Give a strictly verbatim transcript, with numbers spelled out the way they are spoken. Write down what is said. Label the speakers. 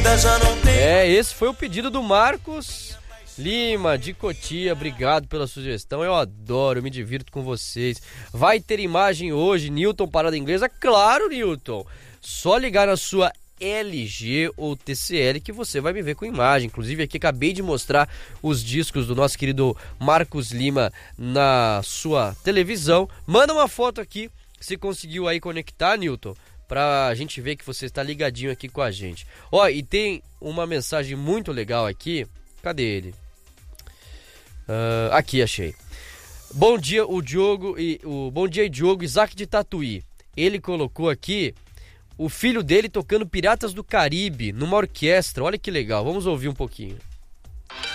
Speaker 1: vida já não tem.
Speaker 2: É, esse foi o pedido do Marcos Lima, de Cotia. Obrigado pela sugestão, eu adoro, eu me divirto com vocês. Vai ter imagem hoje, Newton Parada Inglesa? Claro, Newton, só ligar na sua L G ou T C L que você vai me ver com imagem. Inclusive aqui acabei de mostrar os discos do nosso querido Marcos Lima na sua televisão. Manda uma foto aqui, se conseguiu aí conectar, Newton, pra gente ver que você está ligadinho aqui com a gente. Ó, e tem uma mensagem muito legal aqui. Cadê ele? Uh, aqui, achei. Bom dia, o Diogo e o Bom dia, Diogo, Isaac de Tatuí. Ele colocou aqui o filho dele tocando Piratas do Caribe numa orquestra. Olha que legal, vamos ouvir um pouquinho.